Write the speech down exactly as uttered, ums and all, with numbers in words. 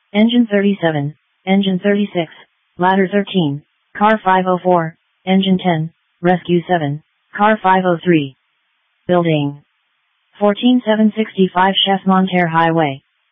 Engine thirty-seven, Engine thirty-six, Ladder thirteen, Car five oh four, Engine ten, Rescue seven, Car five oh three. Building. fourteen seven sixty-five Chef Monterre Highway.